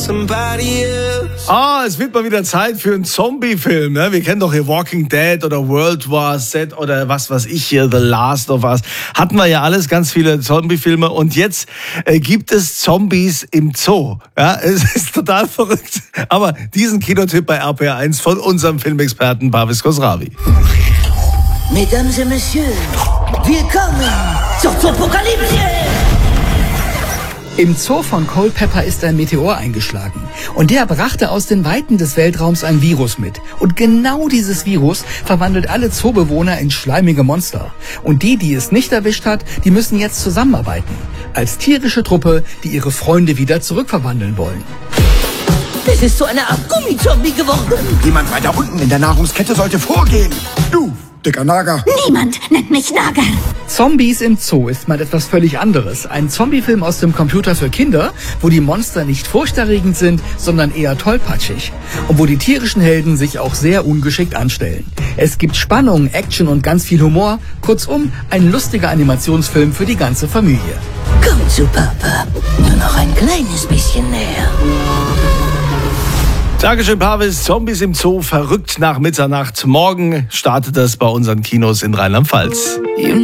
Es wird mal wieder Zeit für einen Zombie-Film. Ne? Wir kennen doch hier Walking Dead oder World War Z oder was weiß ich hier, The Last of Us. Hatten wir ja alles, ganz viele Zombie-Filme. Und jetzt gibt es Zombies im Zoo. Ja, es ist total verrückt. Aber diesen Kinotipp bei RPR1 von unserem Filmexperten Parviz Khosravi. Mesdames et Messieurs, willkommen zur Zoopokalypse! Im Zoo von Culpeper ist ein Meteor eingeschlagen. Und der brachte aus den Weiten des Weltraums ein Virus mit. Und genau dieses Virus verwandelt alle Zoobewohner in schleimige Monster. Und die es nicht erwischt hat, die müssen jetzt zusammenarbeiten. Als tierische Truppe, die ihre Freunde wieder zurückverwandeln wollen. Das ist so eine Art Gummizombie geworden. Jemand weiter unten in der Nahrungskette sollte vorgehen. Du, dicker Nager. Niemand nennt mich Nager. Zombies im Zoo ist mal etwas völlig anderes. Ein Zombiefilm aus dem Computer für Kinder, wo die Monster nicht furchterregend sind, sondern eher tollpatschig. Und wo die tierischen Helden sich auch sehr ungeschickt anstellen. Es gibt Spannung, Action und ganz viel Humor. Kurzum, ein lustiger Animationsfilm für die ganze Familie. Komm zu Papa. Nur noch ein kleines bisschen näher. Dankeschön, Parviz. Zombies im Zoo, verrückt nach Mitternacht. Morgen startet das bei unseren Kinos in Rheinland-Pfalz.